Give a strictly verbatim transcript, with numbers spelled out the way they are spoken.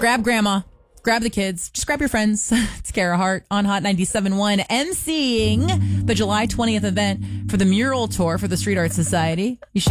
grab grandma, grab the kids, just grab your friends. It's Kara Hart on Hot ninety-seven point one, emceeing the July twentieth event for the mural tour for the Street Art Society. You should